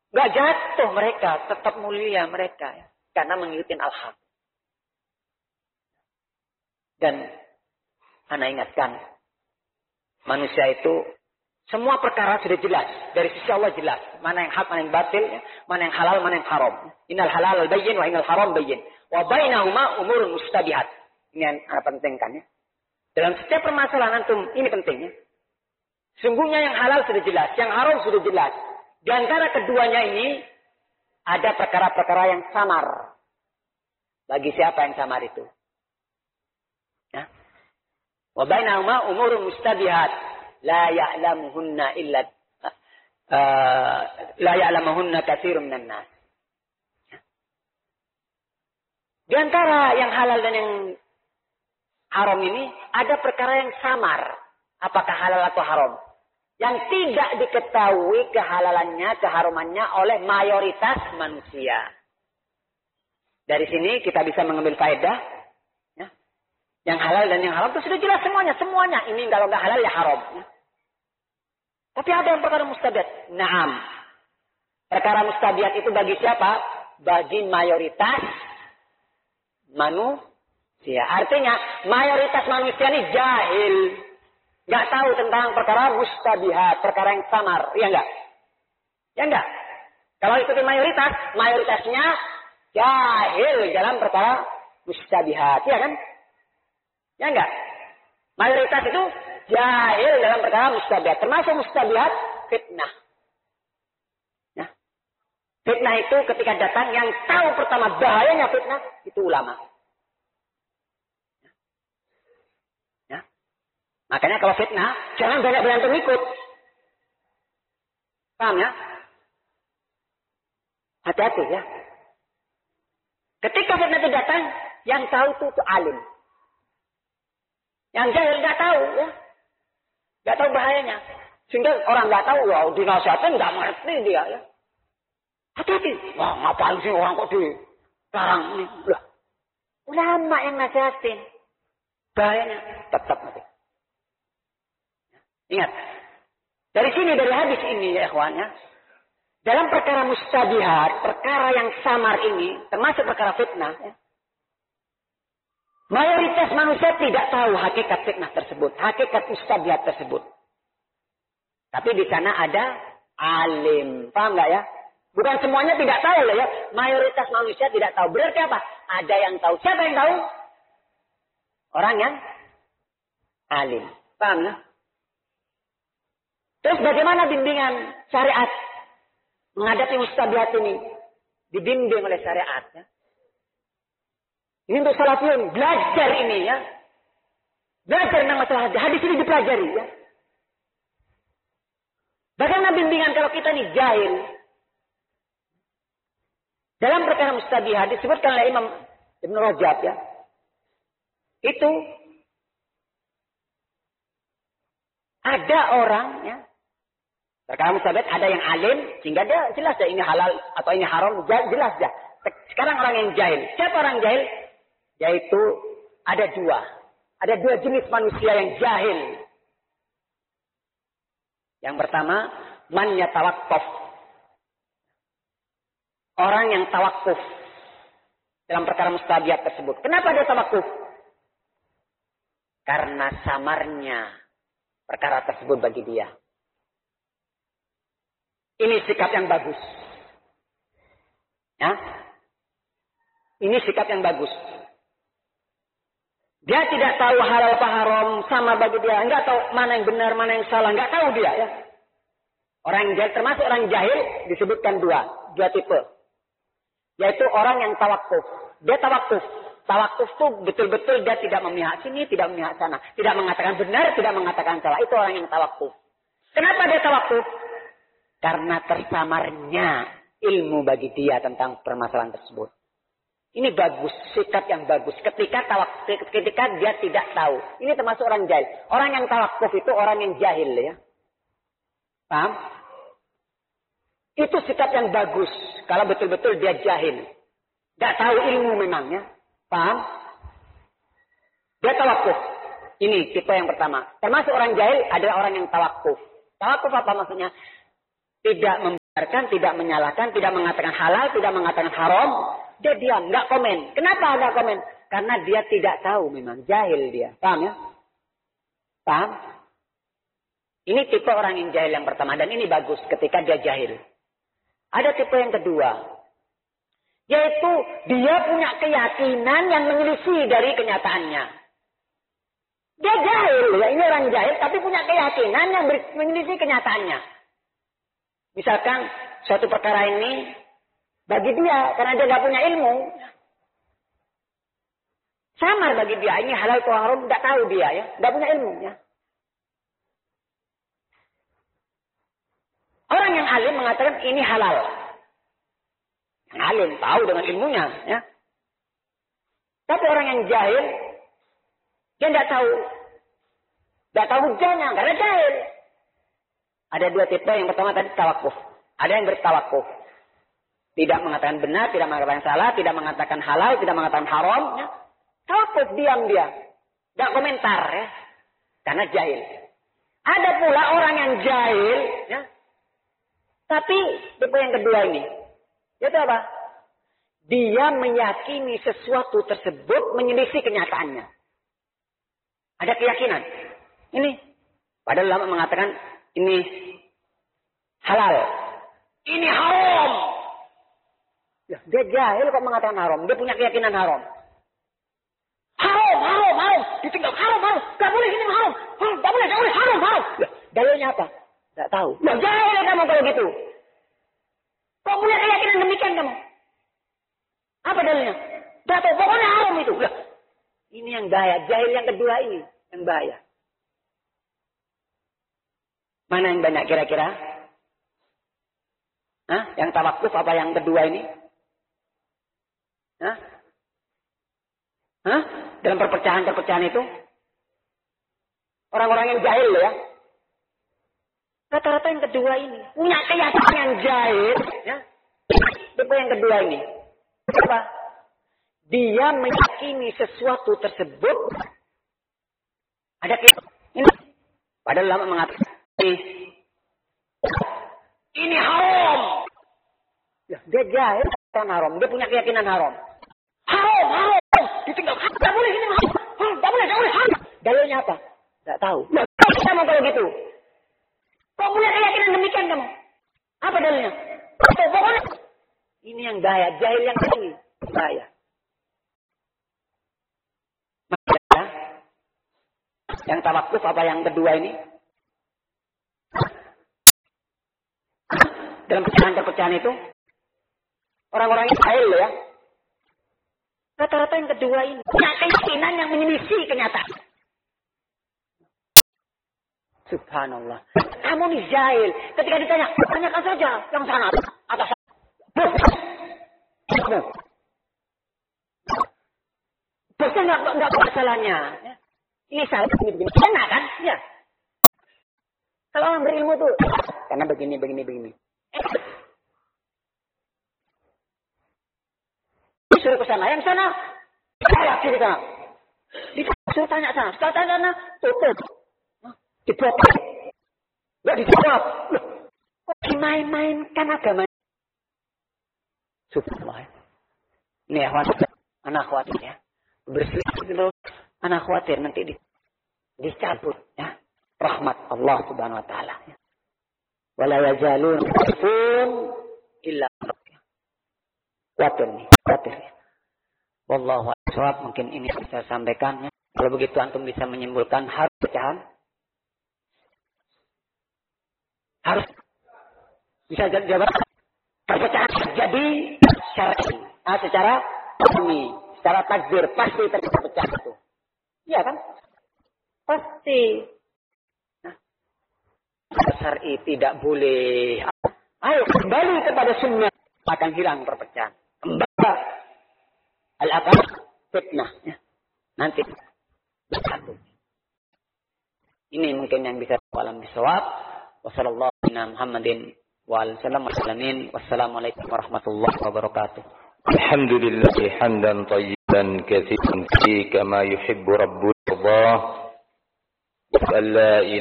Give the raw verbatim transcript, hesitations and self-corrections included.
Gak jatuh mereka, tetap mulia mereka. Ya. Karena mengikuti al-haq. Dan ana ingatkan, manusia itu semua perkara sudah jelas. Dari sisi Allah jelas. Mana yang hak, mana yang batil. Ya. Mana yang halal, mana yang haram. Innal halal bayyin wa innal haram bayyin. Wa bainahuma umurun mustabihat. Ini yang penting kan ya. Dalam setiap permasalahan antum, ini pentingnya. Sungguhnya yang halal sudah jelas, yang haram sudah jelas. Di antara keduanya ini, ada perkara-perkara yang samar. Bagi siapa yang samar itu? Ya. Wa bainahuma umurun mustabihat. La ya'lamuhunna illa uh, la ya'lamuhunna katsirun minan nas. Ya. Di antara yang halal dan yang haram ini, ada perkara yang samar. Apakah halal atau haram? Yang tidak diketahui kehalalannya, keharumannya oleh mayoritas manusia. Dari sini kita bisa mengambil faedah. Ya. Yang halal dan yang haram itu sudah jelas semuanya. Semuanya. Ini kalau nggak halal ya haram. Ya. Tapi ada yang perkara mustabiat. Naam. Perkara mustabiat itu bagi siapa? Bagi mayoritas manusia. Artinya mayoritas manusia ini jahil. Gak tahu tentang perkara mustabihat, perkara yang samar, iya enggak? Ya enggak? Kalau ikuti mayoritas, mayoritasnya jahil dalam perkara mustabihat, iya kan? Ya enggak? Mayoritas itu jahil dalam perkara mustabihat, termasuk mustabihat fitnah. Ya. Fitnah itu ketika datang, yang tahu pertama bahayanya fitnah, itu ulama. Makanya kalau fitnah, jangan banyak-banyak pengikut. Paham ya? Hati-hati ya. Ketika fitnah itu datang, yang tahu itu, itu alim. Yang jahil nggak tahu ya. Nggak tahu bahayanya. Sehingga orang nggak tahu, ya dinasihatin nggak mengerti dia ya. Hati-hati. Wah ngapain sih orang kok di larang ini? Lah, ulama yang nasihatin. Bahayanya tetap nanti. Ingat, dari sini, dari hadis ini ya ikhwan ya, dalam perkara mustabihat, perkara yang samar ini, termasuk perkara fitnah, ya, mayoritas manusia tidak tahu hakikat fitnah tersebut, hakikat mustabihat tersebut. Tapi di sana ada alim, paham nggak ya? Bukan semuanya tidak tahu lah ya, mayoritas manusia tidak tahu. Berarti apa? Ada yang tahu. Siapa yang tahu? Orang yang alim, paham ya? Terus bagaimana bimbingan syariat menghadapi mustabihat ini? Dibimbing oleh syariat. Ya. Ini untuk salafiyun. Belajar ini ya. Belajar tentang masalah hadis. Hadis ini dipelajari ya. Bagaimana bimbingan kalau kita ini jahil? Dalam perkara mustabihat disebutkan oleh Imam Ibn Rajab ya. Itu ada orang ya. Perkara mustabihat ada yang alim sehingga dia jelas ya ini halal atau ini haram, jelas ya. Sekarang orang yang jahil. Siapa orang jahil? Yaitu ada dua. Ada dua jenis manusia yang jahil. Yang pertama, man yatawaqqaf. Orang yang tawakuf dalam perkara mustabihat tersebut. Kenapa dia tawakuf? Karena samarnya perkara tersebut bagi dia. Ini sikap yang bagus. Ya. Ini sikap yang bagus. Dia tidak tahu halal apa haram, sama bagi dia. Enggak tahu mana yang benar, mana yang salah. Enggak tahu dia ya. Orang jahil, termasuk orang jahil, disebutkan dua. Dua tipe. Yaitu orang yang tawakuf. Dia tawakuf. Tawakuf itu betul-betul dia tidak memihak sini, tidak memihak sana. Tidak mengatakan benar, tidak mengatakan salah. Itu orang yang tawakuf. Kenapa dia tawakuf? Karena tersamarnya ilmu bagi dia tentang permasalahan tersebut. Ini bagus, sikap yang bagus. Ketika tawak, ketika dia tidak tahu. Ini termasuk orang jahil. Orang yang tawakuf itu orang yang jahil ya. Paham? Itu sikap yang bagus. Kalau betul-betul dia jahil. Tidak tahu ilmu memang ya. Paham? Dia tawakuf. Ini tipe yang pertama. Termasuk orang jahil adalah orang yang tawakuf. Tawakuf apa maksudnya? Tidak mem tidak menyalahkan, tidak mengatakan halal, tidak mengatakan haram, dia diam, nggak komen. Kenapa nggak komen? Karena dia tidak tahu, memang jahil dia. Paham ya? Paham? Ini tipe orang yang jahil yang pertama, dan ini bagus ketika dia jahil. Ada tipe yang kedua, yaitu dia punya keyakinan yang menyelisih dari kenyataannya. Dia jahil, ya ini orang jahil, tapi punya keyakinan yang menyelisih kenyataannya. Misalkan suatu perkara ini bagi dia, karena dia nggak punya ilmu, samar bagi dia, ini halal atau haram, nggak tahu dia ya, nggak punya ilmunya. Orang yang alim mengatakan ini halal. Yang alim tahu dengan ilmunya, ya. Tapi orang yang jahil, dia tidak tahu, tidak tahu hujahnya karena jahil. Ada dua tipe. Yang pertama tadi tawakuf. Ada yang bertawakuf, tidak mengatakan benar, tidak mengatakan salah, tidak mengatakan halal, tidak mengatakan haram. Ya. Tawakuf, diam dia, tidak komentar, ya, karena jahil. Ada pula orang yang jahil, ya. Tapi tipe yang kedua ini, itu apa? Dia meyakini sesuatu tersebut menyelisih kenyataannya. Ada keyakinan. Ini. Padahal ulama mengatakan ini halal. Ini haram. Ya, dia jahil kok mengatakan haram. Dia punya keyakinan haram. Haram, haram, haram. Ditinggal haram, haram. Gak boleh ini haram. Haram, gak boleh, gak boleh, haram, haram. Ya, dalilnya apa? Gak tahu. Ya, jahil kamu kalau gitu. Kok punya keyakinan demikian kamu? Apa dalilnya? Gak tahu, pokoknya haram itu. Lah, ini yang bahaya. Jahil yang kedua ini yang bahaya. Mana yang banyak kira-kira? Hah? Yang tawakuf apa yang kedua ini? Hah? Hah? Dalam perpecahan-perpecahan itu? Orang-orang yang jahil ya. Rata-rata yang kedua ini. Punya keyakinan yang jahil. Ya. Tipe yang kedua ini. Apa? Dia meyakini sesuatu tersebut. Ada keyakinan. Ini. Padahal ulama mengatakan. Ini. Ini haram. Ya, dia jahil. Kan haram. Dia punya keyakinan haram. Haram, haram. Ditinggal. Tidak boleh ini haram. Tidak boleh, tidak boleh. Haram. Dalilnya apa? Tidak tahu. Tidak sama kalau gitu. Kok punya keyakinan demikian kamu? Apa dalilnya? Pokoknya ini yang bahaya, jahil yang ini bahaya. Maka, yang tawakuf apa yang kedua ini? Dalam perpecahan-perpecahan itu, orang-orang yang jahil ya. Rata-rata yang kedua ini punya keyakinan yang menyelisih kenyataan. Subhanallah. Kamu nih jahil. Ketika ditanya, tanyakan saja yang sana atas. Bosnya nggak nggak masalahnya. Ini salah begini begini. Enak kan? Ya. Kalau orang berilmu tuh, karena begini begini begini. Disuruh ke sana, yang sana salah sini sana. Disuruh tanya sana, setelah tanya sana tutup. Dibuat. Nggak dijawab. Kok dimain-mainkan agama? Subhanallah. Ini ya, khawatir. Anak khawatir ya. Berselisih dulu. Anak khawatir nanti di, dicabut ya. Rahmat Allah subhanahu wa ta'ala. Ya. Wala yazalun pun illa khawatir nih. Khawatir ya. Wallahu a'lam. Mungkin ini bisa sampaikan ya. Kalau begitu antum bisa menyimpulkan harus pecahan. Harus bisa jawab perpecahan jadi syar'i, nah, secara ini, secara takdir pasti terpecah itu, iya kan? Pasti. Nah, syar'i tidak boleh. Ayo kembali kepada sunnah, akan hilang perpecahan. Kembali al-aqal fitnah. Ya. Nanti bersatu. Ini mungkin yang bisa alam bisawab. Wassalamualaikum Muhammadin wa alihi wassalamualaikum warahmatullahi wabarakatuh. Alhamdulillah hamdan tayyiban katsiran kama yuhibbu rabbuna wa